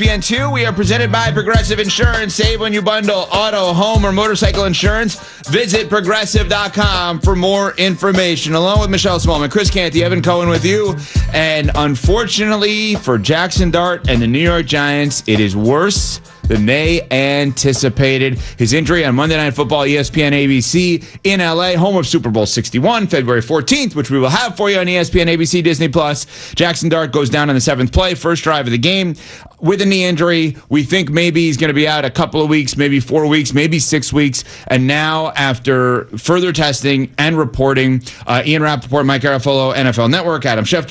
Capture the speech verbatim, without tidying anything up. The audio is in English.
P N two. We are presented by Progressive Insurance. Save when you bundle auto, home, or motorcycle insurance. Visit progressive dot com for more information. Along with Michelle Smallman, Chris Canty, Evan Cohen with you. And unfortunately for Jackson Dart and the New York Giants, it is worse than they anticipated. His injury on Monday Night Football, E S P N A B C in L A, home of Super Bowl sixty-one, February fourteenth, which we will have for you on E S P N A B C Disney Plus. Jackson Dart goes down in the seventh play, first drive of the game with a knee injury. We think maybe he's going to be out a couple of weeks, maybe four weeks, maybe six weeks. And now, after further testing and reporting, uh, Ian Rappaport, Mike Garafolo, N F L Network, Adam Schefter,